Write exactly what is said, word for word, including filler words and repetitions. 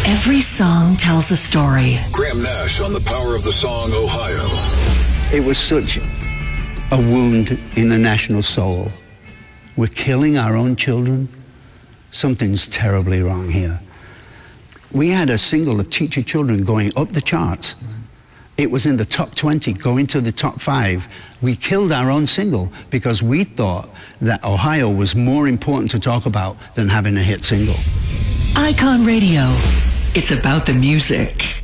Every song tells a story. Graham Nash on the power of the song Ohio. It was such a wound in the national soul. We're killing our own children. Something's terribly wrong here. We had a single of Teach Your Children going up the charts. It was in the top twenty, going to the top five. We killed our own single because we thought that Ohio was more important to talk about than having a hit single. Icon Radio. It's about the music.